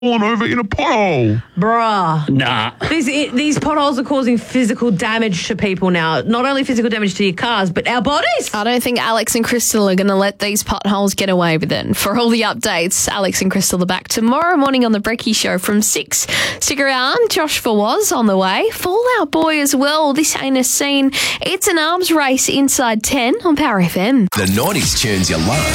fallen over in a pothole. Bruh. Nah. These potholes are causing physical damage to people now. Not only physical damage to your cars, but our bodies. I don't think Alex and Crystal are going to let these potholes get away with it. For all the updates, Alex and Crystal are back tomorrow morning on The Brekkie Show from 6. Stick around. Josh Fawaz on the way. Fallout Boy as well. This ain't a scene. It's an arms race inside 10 on Power FM. The 90s tunes you love.